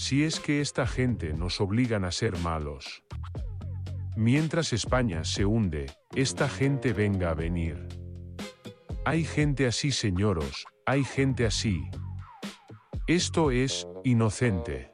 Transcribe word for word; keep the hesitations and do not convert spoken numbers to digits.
Si es que esta gente nos obligan a ser malos. Mientras España se hunde, esta gente venga a venir. Hay gente así, señoros, hay gente así. Esto es inocente.